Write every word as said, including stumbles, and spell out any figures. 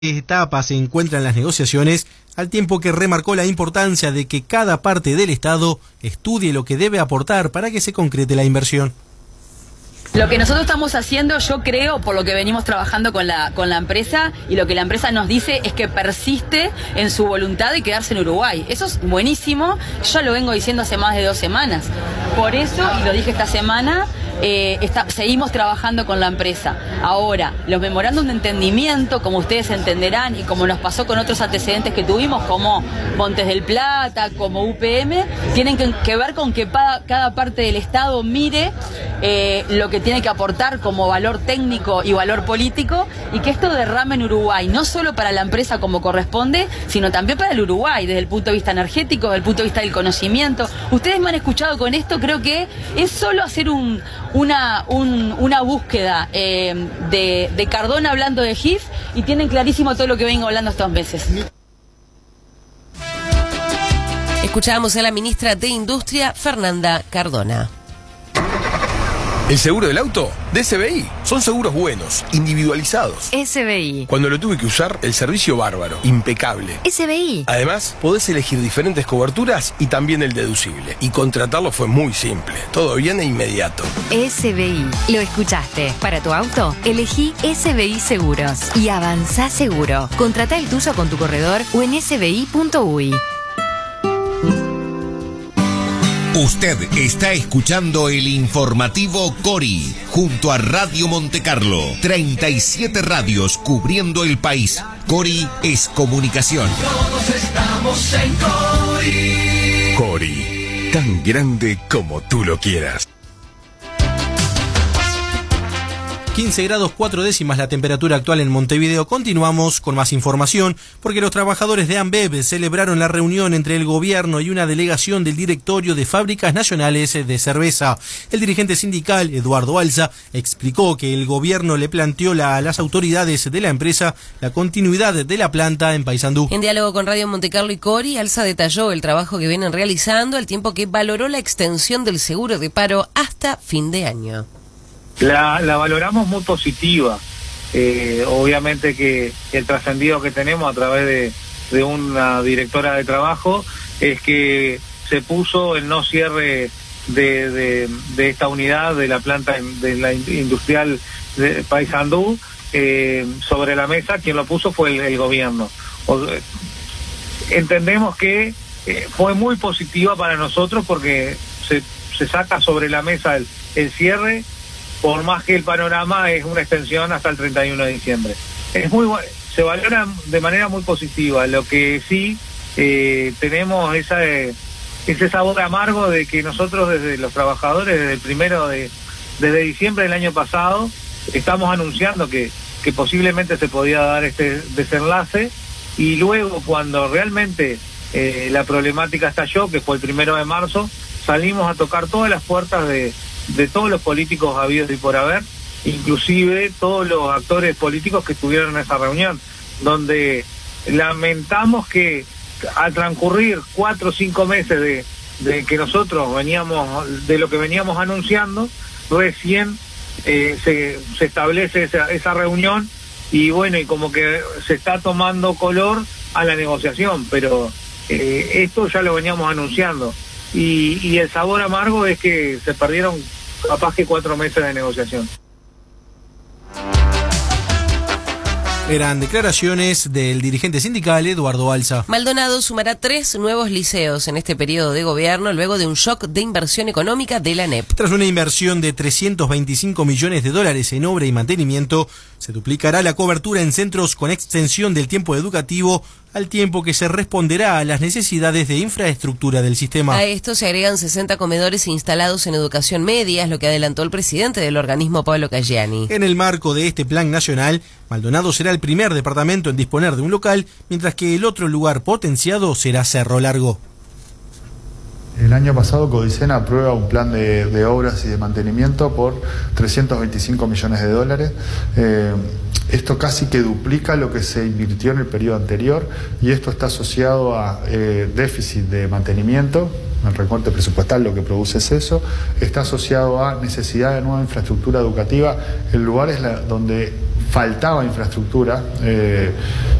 etapa se encuentran las negociaciones, al tiempo que remarcó la importancia de que cada parte del Estado estudie lo que debe aportar para que se concrete la inversión. Lo que nosotros estamos haciendo, yo creo, por lo que venimos trabajando con la, con la empresa, y lo que la empresa nos dice es que persiste en su voluntad de quedarse en Uruguay. Eso es buenísimo, yo lo vengo diciendo hace más de dos semanas. Por eso, y lo dije esta semana, eh, está, seguimos trabajando con la empresa. Ahora, los memorándum de entendimiento, como ustedes entenderán, y como nos pasó con otros antecedentes que tuvimos, como Montes del Plata, como U P M, tienen que, que ver con que cada, cada parte del Estado mire eh, lo que tiene que aportar como valor técnico y valor político, y que esto derrame en Uruguay, no solo para la empresa como corresponde, sino también para el Uruguay, desde el punto de vista energético, desde el punto de vista del conocimiento. Ustedes me han escuchado con esto, creo que es solo hacer un, una, un, una búsqueda eh, de, de Cardona hablando de G I F, y tienen clarísimo todo lo que vengo hablando estos meses. Escuchábamos a la ministra de Industria, Fernanda Cardona. ¿El seguro del auto? De S B I. Son seguros buenos, individualizados. S B I. Cuando lo tuve que usar, el servicio bárbaro, impecable. S B I. Además, podés elegir diferentes coberturas y también el deducible. Y contratarlo fue muy simple. Todo bien e inmediato. S B I. Lo escuchaste. Para tu auto, elegí S B I Seguros. Y avanzá seguro. Contratá el tuyo con tu corredor o en s b i punto u y. Usted está escuchando el informativo Cori, junto a Radio Montecarlo. treinta y siete radios cubriendo el país. Cori es comunicación. Todos estamos en Cori. Cori, tan grande como tú lo quieras. quince grados cuatro décimas la temperatura actual en Montevideo. Continuamos con más información, porque los trabajadores de ANBEV celebraron la reunión entre el gobierno y una delegación del directorio de Fábricas Nacionales de Cerveza. El dirigente sindical, Eduardo Alza, explicó que el gobierno le planteó la, a las autoridades de la empresa la continuidad de la planta en Paysandú. En diálogo con Radio Montecarlo y Cori, Alza detalló el trabajo que vienen realizando, al tiempo que valoró la extensión del seguro de paro hasta fin de año. La, la valoramos muy positiva, eh, obviamente que el trascendido que tenemos a través de, de una directora de trabajo es que se puso el no cierre de, de, de esta unidad de la planta de la industrial de Paysandú eh, sobre la mesa. Quien lo puso fue el, el gobierno. O, entendemos que eh, fue muy positiva para nosotros porque se, se saca sobre la mesa el, el cierre, por más que el panorama es una extensión hasta el treinta y uno de diciembre. Es muy se valora de manera muy positiva. Lo que sí eh, tenemos esa, eh, ese sabor amargo de que nosotros desde los trabajadores, desde el primero de desde diciembre del año pasado, estamos anunciando que, que posiblemente se podía dar este desenlace, y luego cuando realmente eh, la problemática estalló, que fue el primero de marzo, salimos a tocar todas las puertas de de todos los políticos habidos y por haber, inclusive todos los actores políticos que estuvieron en esa reunión, donde lamentamos que al transcurrir cuatro o cinco meses de, de que nosotros veníamos, de lo que veníamos anunciando, recién eh, se, se establece esa, esa reunión, y bueno, y como que se está tomando color a la negociación, pero eh, esto ya lo veníamos anunciando. Y, y el sabor amargo es que se perdieron capaz que cuatro meses de negociación. Eran declaraciones del dirigente sindical Eduardo Alza. Maldonado sumará tres nuevos liceos en este periodo de gobierno, luego de un shock de inversión económica de la A N E P. Tras una inversión de trescientos veinticinco millones de dólares en obra y mantenimiento, se duplicará la cobertura en centros con extensión del tiempo educativo, al tiempo que se responderá a las necesidades de infraestructura del sistema. A esto se agregan sesenta comedores instalados en educación media, es lo que adelantó el presidente del organismo, Pablo Caggiani. En el marco de este plan nacional, Maldonado será el primer departamento en disponer de un local, mientras que el otro lugar potenciado será Cerro Largo. El año pasado Codicena aprueba un plan de, de obras y de mantenimiento por trescientos veinticinco millones de dólares. Eh, esto casi que duplica lo que se invirtió en el periodo anterior, y esto está asociado a eh, déficit de mantenimiento. El recorte presupuestal lo que produce es eso. Está asociado a necesidad de nueva infraestructura educativa en lugares la, donde faltaba infraestructura. Eh,